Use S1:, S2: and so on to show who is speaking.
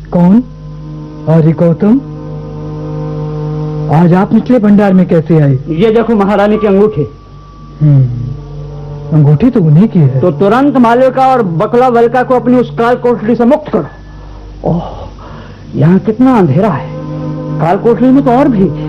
S1: कौन? अरे गौतम, आज आप निचले भंडार में कैसे आए?
S2: ये देखो महारानी की अंगूठी।
S1: अंगूठी तो उन्हीं की है।
S2: तो तुरंत मालिका और बकला वल्का को अपनी उस काल कोठरी से मुक्त करो। ओह, यहाँ कितना अंधेरा है। काल कोठरी में तो और भी